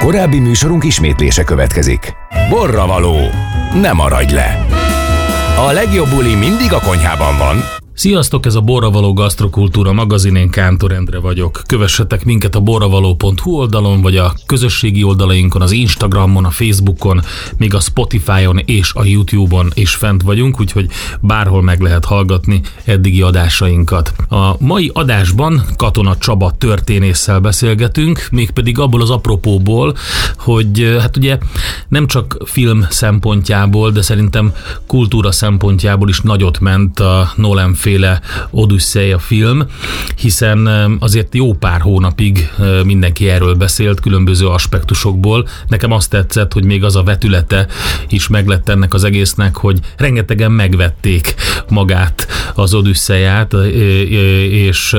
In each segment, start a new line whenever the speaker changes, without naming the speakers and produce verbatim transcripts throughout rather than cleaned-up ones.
Korábbi műsorunk ismétlése következik. Borravaló, ne maradj le! A legjobb buli mindig a konyhában van.
Sziasztok, ez a Borravaló Gasztrokultúra magazin, én Kántor Endre vagyok. Kövessetek minket a borravaló pont hu oldalon, vagy a közösségi oldalainkon, az Instagramon, a Facebookon, még a Spotify-on és a YouTube-on is fent vagyunk, úgyhogy bárhol meg lehet hallgatni eddigi adásainkat. A mai adásban Katona Csaba történésszel beszélgetünk, mégpedig abból az apropóból, hogy hát ugye nem csak film szempontjából, de szerintem kultúra szempontjából is nagyot ment a Nolan féle Odüsszeia film, hiszen azért jó pár hónapig mindenki erről beszélt különböző aspektusokból. Nekem azt tetszett, hogy még az a vetülete is meglett ennek az egésznek, hogy rengetegen megvették magát az Odüsszeiát, és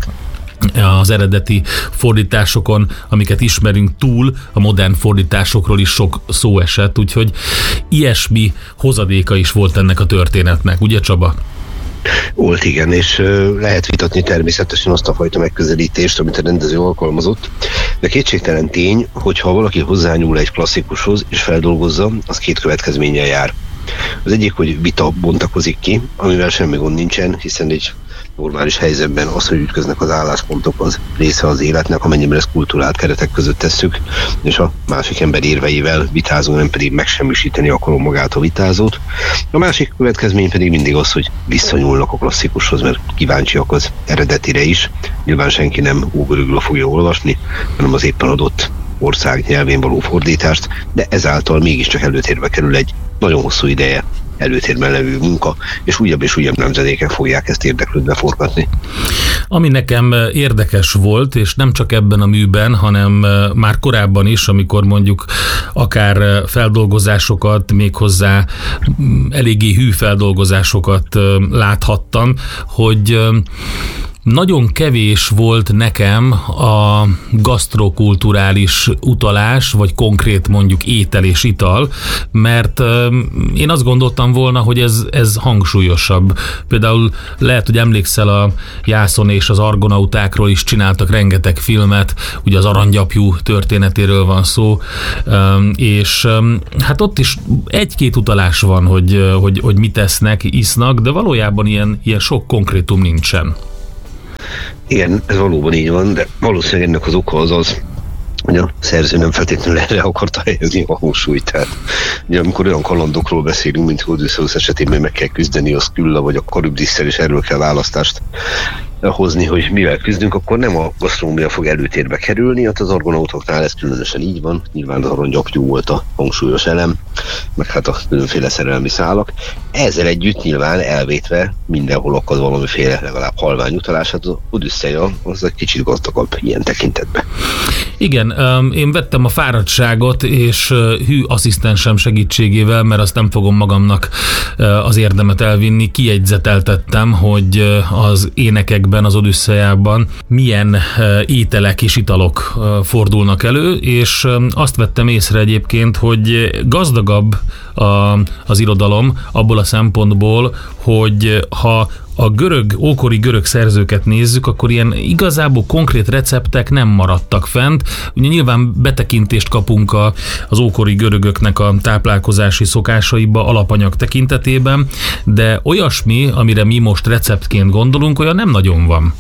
az eredeti fordításokon, amiket ismerünk túl, a modern fordításokról is sok szó esett, úgyhogy ilyesmi hozadéka is volt ennek a történetnek, ugye Csaba?
Volt, igen, és lehet vitatni természetesen azt a fajta megközelítést, amit a rendező alkalmazott, de kétségtelen tény, hogyha valaki hozzányúl egy klasszikushoz és feldolgozza, az két következménnyel jár. Az egyik, hogy vita bontakozik ki, amivel semmi gond nincsen, hiszen egy normális helyzetben az, hogy ütköznek az álláspontok, az része az életnek, amennyiben ezt kulturált keretek között tesszük, és a másik ember érveivel vitázunk, nem pedig megsemmisíteni akarom magát a vitázót. A másik következmény pedig mindig az, hogy visszanyúlnak a klasszikushoz, mert kíváncsiak az eredetire is. Nyilván senki nem ógörögül fogja olvasni, hanem az éppen adott ország nyelvén való fordítást, de ezáltal mégiscsak előtérbe kerül egy nagyon hosszú ideje előtérben levő munka, és újabb és újabb nemzedékek fogják ezt érdeklődve forgatni.
Ami nekem érdekes volt, és nem csak ebben a műben, hanem már korábban is, amikor mondjuk akár feldolgozásokat, méghozzá eléggé hű feldolgozásokat láthattam, hogy nagyon kevés volt nekem a gasztrokulturális utalás, vagy konkrét mondjuk étel és ital, mert én azt gondoltam volna, hogy ez, ez hangsúlyosabb. Például lehet, hogy emlékszel, a Jászon és az argonautákról is csináltak rengeteg filmet, ugye az aranygyapjú történetéről van szó, és hát ott is egy-két utalás van, hogy, hogy, hogy mit esznek, isznak, de valójában ilyen, ilyen sok konkrétum nincsen.
Igen, ez valóban így van, de valószínűleg ennek az oka az az, hogy a szerző nem feltétlenül erre akarta helyezni a hangsúlyt. Tehát, ugye, amikor olyan kalandokról beszélünk, mint Odüsszeusz esetében meg kell küzdeni a Szkülla vagy a Karübdisszel, és erről kell választást hozni, hogy mivel küzdünk, akkor nem a gasztronómia fog előtérbe kerülni, hát az argonautoknál ez különösen így van, nyilván az aranygyapjú volt a hangsúlyos elem, meg hát a különféle szerelmi szálak. Ezzel együtt nyilván elvétve mindenhol akad valamiféle legalább halvány utalás, hát az Odüsszeia az egy kicsit gazdagabb ilyen tekintetben.
Igen, én vettem a fáradtságot, és hű asszisztensem segítségével, mert azt nem fogom magamnak az érdemet elvinni, kijegyzeteltettem, hogy az énekekben, az Odüsszeiában milyen ételek és italok fordulnak elő, és azt vettem észre egyébként, hogy gazdagabb a, az irodalom abból a szempontból, hogy ha a görög, ókori görög szerzőket nézzük, akkor ilyen igazából konkrét receptek nem maradtak fent. Ugye nyilván betekintést kapunk a, az ókori görögöknek a táplálkozási szokásaiba alapanyag tekintetében, de olyasmi, amire mi most receptként gondolunk, olyan nem nagyon van.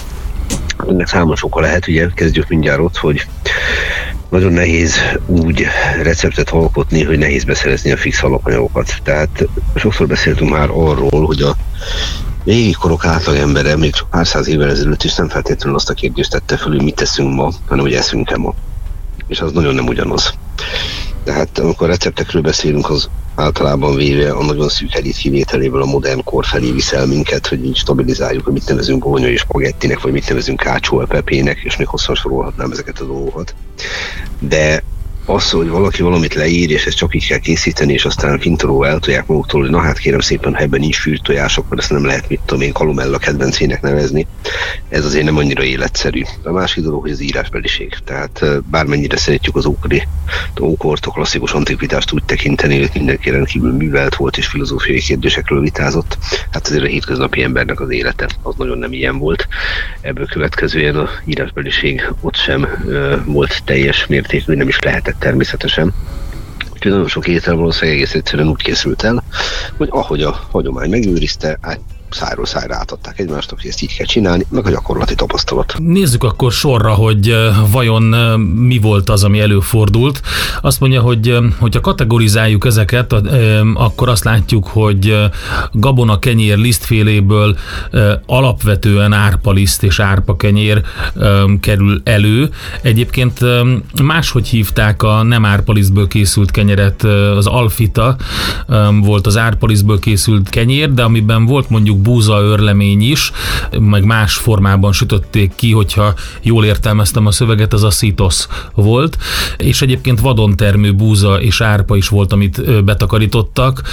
Ennek számos oka lehet, ugye kezdjük mindjárt ott, hogy nagyon nehéz úgy receptet alkotni, hogy nehéz beszerezni a fix alapanyagokat. Tehát sokszor beszéltünk már arról, hogy a végigkorok átlag embere még csak pár száz évvel ezelőtt is nem feltétlenül azt a kérdést tette föl, hogy mit teszünk ma, hanem hogy eszünk-e ma. És az nagyon nem ugyanaz. Tehát amikor receptekről beszélünk, az általában véve a nagyon szűk elit kivételével a modern kor felé viszel minket, hogy így stabilizáljuk, hogy mit nevezünk bolonyai spagettinek, vagy mit nevezünk kácsó pepének, és még hosszan sorolhatnám ezeket a dolgokat. De az, hogy valaki valamit leír, és ezt csak így kell készíteni, és aztán fintoró eltolják maguktól, hogy na hát kérem szépen, ha ebben nincs fűrtojás, akkor ezt nem lehet, mit tudom én, Kalumella kedvencének nevezni. Ez azért nem annyira életszerű. A másik dolog, hogy az írásbeliség. Tehát bármennyire szeretjük az ókori, ókort, a klasszikus antikvitást úgy tekinteni, hogy mindenki rendkívül művelt volt, és filozófiai kérdésekről vitázott. Hát azért a hétköznapi embernek az élete az nagyon nem ilyen volt. Ebből következően a írásbeliség ott sem ö, volt teljes mértékű, nem is lehetett természetesen. Úgyhogy nagyon sok étel valószínűleg egész egyszerűen úgy készült el, hogy ahogy a hagyomány megőrizte, át szájról szájra átadták egymásnak, hogy ezt így kell csinálni, meg a gyakorlati tapasztalat.
Nézzük akkor sorra, hogy vajon mi volt az, ami előfordult. Azt mondja, hogy hogyha kategorizáljuk ezeket, akkor azt látjuk, hogy gabona kenyér lisztféléből alapvetően árpaliszt és árpakenyér kerül elő. Egyébként máshogy hívták a nem árpalisztből készült kenyeret, az alfita volt az árpalisztből készült kenyér, de amiben volt mondjuk búza örlemény is, meg más formában sütötték ki, hogyha jól értelmeztem a szöveget, az a szitosz volt, és egyébként vadontermő búza és árpa is volt, amit betakarítottak,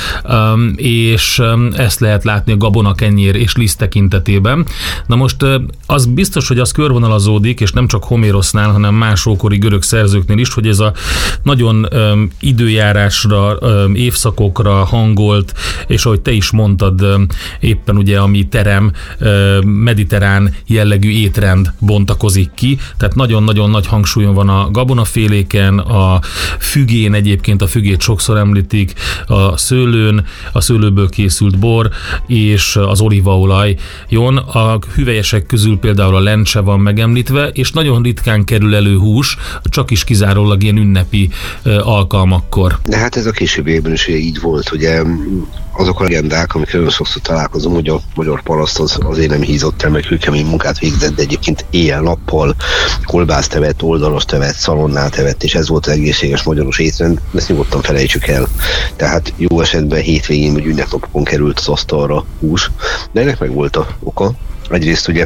és ezt lehet látni a gabonakenyér és liszt tekintetében. Na most az biztos, hogy az körvonalazódik, és nem csak Homérosznál, hanem más ókori görög szerzőknél is, hogy ez a nagyon időjárásra, évszakokra hangolt, és ahogy te is mondtad, éppen ugye, ami terem, mediterrán jellegű étrend bontakozik ki, tehát nagyon-nagyon nagy hangsúlyon van a gabonaféléken, a fügén, egyébként a fügét sokszor említik, a szőlőn, a szőlőből készült bor, és az olívaolaj. Jön, a hüvelyesek közül például a lencse van megemlítve, és nagyon ritkán kerül elő hús, csak is kizárólag ilyen ünnepi alkalmakkor.
De hát ez a későbbiekben is így volt, ugye azok a legendák, amikre nagyon sokszor találkozom, hogy a magyar paraszt az azért nem hízott el, meg kőkemény munkát végzett, de egyébként éjjel-nappal kolbászt evett, oldalas evett, szalonnát evett, és ez volt az egészséges magyaros étrend, ezt nyugodtan felejtsük el. Tehát jó esetben hétvégén vagy ünnepnapokon került az asztalra hús, de ennek meg volt a oka. Egyrészt ugye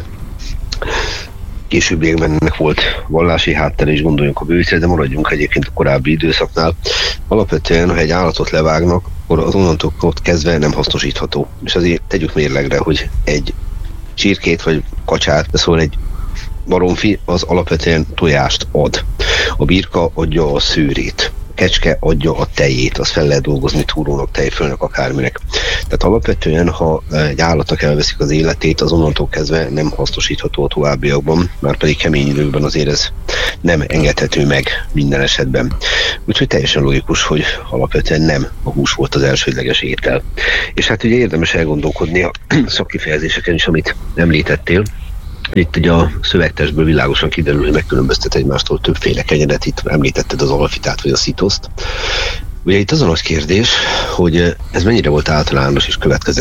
későbbiekben ennek volt vallási háttere, és gondoljunk a bővítre, de maradjunk egyébként a korábbi időszaknál. Alapvetően, ha egy állatot levágnak, akkor az onnantól ott kezdve nem hasznosítható. És azért tegyük mérlegre, hogy egy csirkét vagy kacsát, de szóval egy baromfi az alapvetően tojást ad. A birka adja a szőrét. Kecske adja a tejét, azt fel lehet dolgozni túrónak, tejfölnek, akárminek. Tehát alapvetően, ha egy állatnak elveszik az életét, az onnantól kezdve nem hasznosítható a továbbiakban, már pedig kemény időkben azért ez nem engedhető meg minden esetben. Úgyhogy teljesen logikus, hogy alapvetően nem a hús volt az elsődleges étel. És hát ugye érdemes elgondolkodni a szakkifejezéseken is, amit említettél. Itt ugye a szövegtestből világosan kiderül, hogy megkülönböztet egymástól többféle kenyeret, itt említetted az alfitát vagy a szitoszt. Ugye itt az a nagy kérdés, hogy ez mennyire volt általános és következetes